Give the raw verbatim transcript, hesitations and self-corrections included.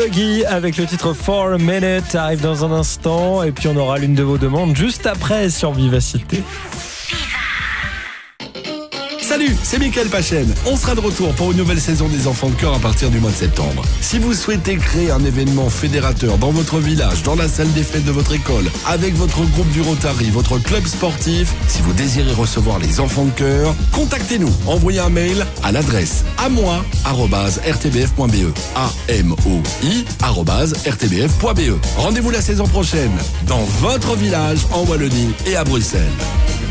Buggy avec le titre For a Minute arrive dans un instant et puis on aura l'une de vos demandes juste après sur Vivacité. Salut, c'est Mickaël Pachen. On sera de retour pour une nouvelle saison des Enfants de Cœur à partir du mois de septembre. Si vous souhaitez créer un événement fédérateur dans votre village, dans la salle des fêtes de votre école, avec votre groupe du Rotary, votre club sportif, si vous désirez recevoir les Enfants de Cœur, contactez-nous. Envoyez un mail à l'adresse à moi arobase r t b f point b e a m o i arobase r t b f point b e. Rendez-vous la saison prochaine dans votre village en Wallonie et à Bruxelles.